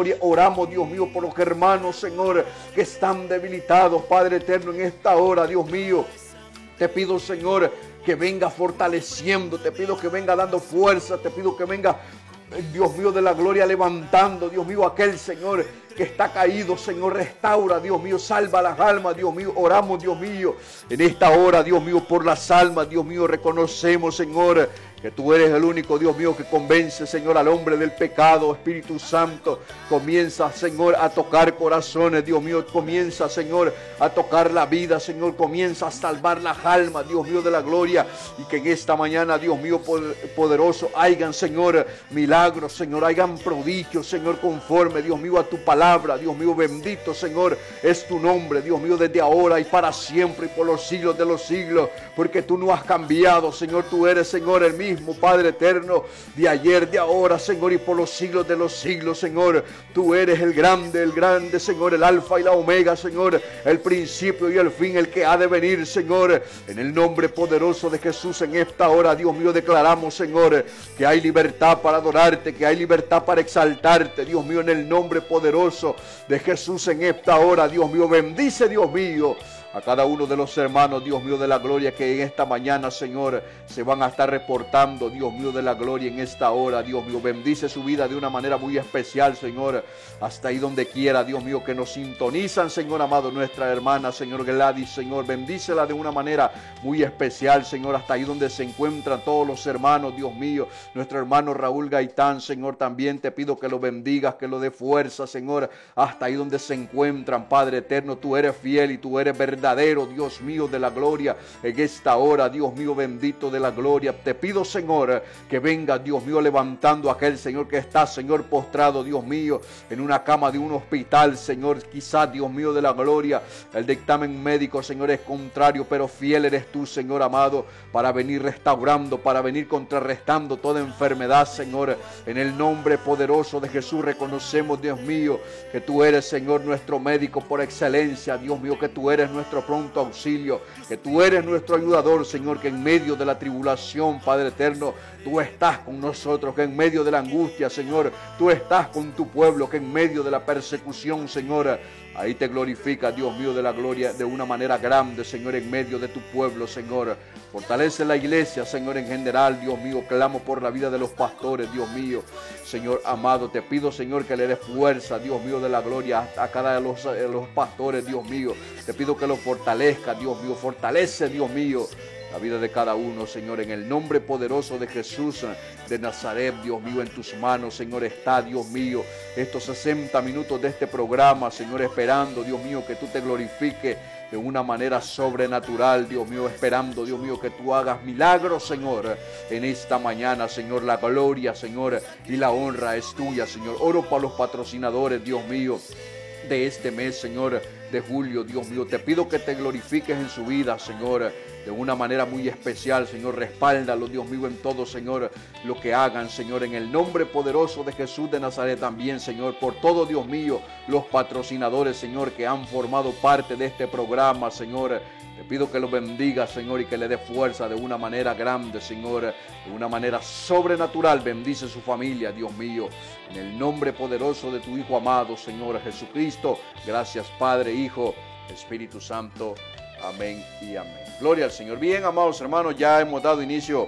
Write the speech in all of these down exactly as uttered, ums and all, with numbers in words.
gloria. Oramos, Dios mío, por los hermanos, Señor, que están debilitados, Padre eterno, en esta hora, Dios mío. Te pido, Señor, que venga fortaleciendo, te pido que venga dando fuerza, te pido que venga, Dios mío, de la gloria, levantando, Dios mío, aquel, Señor, que está caído, Señor, restaura, Dios mío, salva las almas, Dios mío. Oramos, Dios mío, en esta hora, Dios mío, por las almas, Dios mío. Reconocemos, Señor, que tú eres el único, Dios mío, que convence, Señor, al hombre del pecado. Espíritu Santo, comienza, Señor, a tocar corazones, Dios mío. Comienza, Señor, a tocar la vida, Señor. Comienza a salvar las almas, Dios mío, de la gloria. Y que en esta mañana, Dios mío, poderoso, hayan, Señor, milagros, Señor, hayan prodigios, Señor, conforme, Dios mío, a tu palabra. Dios mío, bendito, Señor, es tu nombre, Dios mío, desde ahora y para siempre y por los siglos de los siglos, porque tú no has cambiado, Señor. Tú eres, Señor, el mismo Padre eterno, de ayer, de ahora, Señor, y por los siglos de los siglos, Señor. Tú eres el grande, el grande, Señor, el alfa y la omega, Señor, el principio y el fin, el que ha de venir, Señor. En el nombre poderoso de Jesús, en esta hora, Dios mío, declaramos, Señor, que hay libertad para adorarte, que hay libertad para exaltarte, Dios mío, en el nombre poderoso de Jesús, en esta hora, Dios mío. Bendice, Dios mío, a cada uno de los hermanos, Dios mío, de la gloria, que en esta mañana, Señor, se van a estar reportando, Dios mío, de la gloria en esta hora, Dios mío. Bendice su vida de una manera muy especial, Señor, hasta ahí donde quiera, Dios mío, que nos sintonizan, Señor amado, nuestra hermana, Señor Gladys, Señor, bendícela de una manera muy especial, Señor, hasta ahí donde se encuentran todos los hermanos, Dios mío. Nuestro hermano Raúl Gaitán, Señor, también te pido que lo bendigas, que lo dé fuerza, Señor, hasta ahí donde se encuentran, Padre eterno. Tú eres fiel y tú eres verdadero. Verdadero, Dios mío, de la gloria, en esta hora, Dios mío, bendito de la gloria. Te pido, Señor, que venga, Dios mío, levantando a aquel, Señor, que está, Señor, postrado, Dios mío, en una cama de un hospital, Señor. Quizás, Dios mío, de la gloria, el dictamen médico, Señor, es contrario, pero fiel eres tú, Señor amado, para venir restaurando, para venir contrarrestando toda enfermedad, Señor. En el nombre poderoso de Jesús reconocemos, Dios mío, que tú eres, Señor, nuestro médico por excelencia, Dios mío, que tú eres nuestro pronto auxilio, que tú eres nuestro ayudador, Señor, que en medio de la tribulación, Padre eterno, tú estás con nosotros, que en medio de la angustia, Señor, tú estás con tu pueblo, que en medio de la persecución, Señor, ahí te glorifica, Dios mío, de la gloria, de una manera grande, Señor, en medio de tu pueblo, Señor. Fortalece la iglesia, Señor, en general, Dios mío. Clamo por la vida de los pastores, Dios mío. Señor amado, te pido, Señor, que le des fuerza, Dios mío, de la gloria a cada de los, de los pastores, Dios mío. Te pido que los fortalezca, Dios mío. Fortalece, Dios mío, la vida de cada uno, Señor, en el nombre poderoso de Jesús de Nazaret, Dios mío. En tus manos, Señor, está, Dios mío, estos sesenta minutos de este programa, Señor, esperando, Dios mío, que tú te glorifiques de una manera sobrenatural, Dios mío, esperando, Dios mío, que tú hagas milagros, Señor, en esta mañana, Señor. La gloria, Señor, y la honra es tuya, Señor. Oro para los patrocinadores, Dios mío, de este mes, Señor, de julio, Dios mío. Te pido que te glorifiques en su vida, Señor, de una manera muy especial, Señor. Respáldalo, Dios mío, en todo, Señor, lo que hagan, Señor, en el nombre poderoso de Jesús de Nazaret también, Señor. Por todo, Dios mío, los patrocinadores, Señor, que han formado parte de este programa, Señor. Te pido que los bendiga, Señor, y que le dé fuerza de una manera grande, Señor, de una manera sobrenatural. Bendice su familia, Dios mío, en el nombre poderoso de tu Hijo amado, Señor Jesucristo. Gracias, Padre, Hijo, Espíritu Santo. Amén y amén. Gloria al Señor. Bien, amados hermanos, ya hemos dado inicio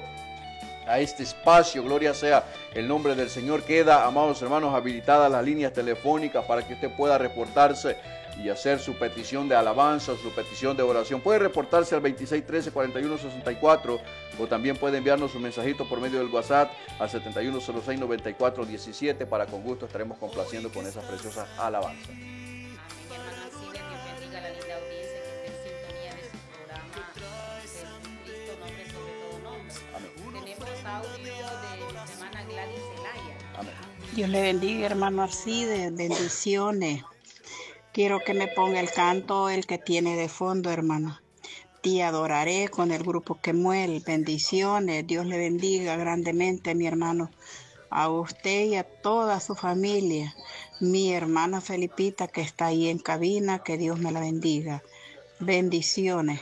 a este espacio. Gloria sea el nombre del Señor. Queda, amados hermanos, habilitadas las líneas telefónicas para que usted pueda reportarse y hacer su petición de alabanza, su petición de oración. Puede reportarse al veintiséis trece cuarenta y uno sesenta y cuatro o también puede enviarnos un mensajito por medio del WhatsApp al setenta y uno cero seis noventa y cuatro diecisiete. Para con gusto estaremos complaciendo con esas preciosas alabanzas. Dios le bendiga, hermano Arcide, bendiciones. Quiero que me ponga el canto, el que tiene de fondo, hermano. Te adoraré con el grupo Quemuel. Bendiciones, Dios le bendiga grandemente, mi hermano. A usted y a toda su familia. Mi hermana Felipita, que está ahí en cabina, que Dios me la bendiga. Bendiciones.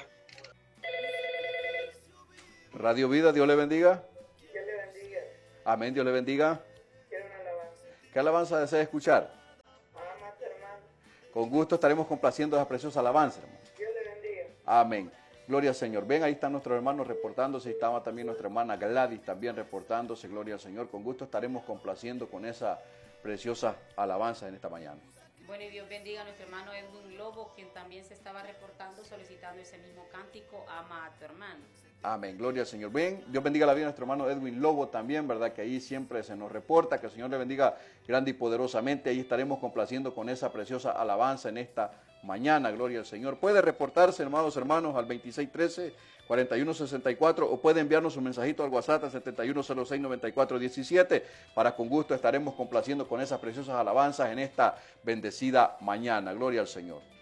Radio Vida, Dios le bendiga. Dios le bendiga. Amén, Dios le bendiga. ¿Qué alabanza desea escuchar? Con gusto estaremos complaciendo esa preciosa alabanza, hermano. Dios le bendiga. Amén. Gloria al Señor. Ven, ahí están nuestros hermanos reportándose. Ahí estaba también nuestra hermana Gladys también reportándose. Gloria al Señor. Con gusto estaremos complaciendo con esa preciosa alabanza en esta mañana. Bueno, y Dios bendiga a nuestro hermano Edwin Lobo, quien también se estaba reportando solicitando ese mismo cántico, Ama a tu hermano. Amén, gloria al Señor. Bien, Dios bendiga la vida de nuestro hermano Edwin Lobo también, ¿verdad? Que ahí siempre se nos reporta, que el Señor le bendiga grande y poderosamente. Ahí estaremos complaciendo con esa preciosa alabanza en esta mañana, gloria al Señor. Puede reportarse, hermanos, hermanos, al veintiséis trece, cuarenta y uno sesenta y cuatro o puede enviarnos un mensajito al WhatsApp al setenta y uno cero seis noventa y cuatro diecisiete para con gusto estaremos complaciendo con esas preciosas alabanzas en esta bendecida mañana. Gloria al Señor.